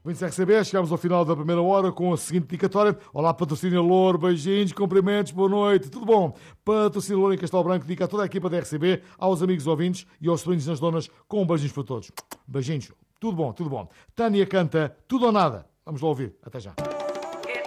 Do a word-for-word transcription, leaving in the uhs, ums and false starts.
Ouvintes R C B, chegámos ao final da primeira hora com a seguinte dedicatória. Olá, patrocínio Louro, beijinhos, cumprimentos, boa noite, tudo bom? Patrocínio Louro em Castelo Branco, dedica a toda a equipa da R C B, aos amigos ouvintes e aos sobrinhos nas donas, com beijinhos para todos. Beijinhos, tudo bom, tudo bom. Tânia canta Tudo ou Nada. Vamos lá ouvir, até já.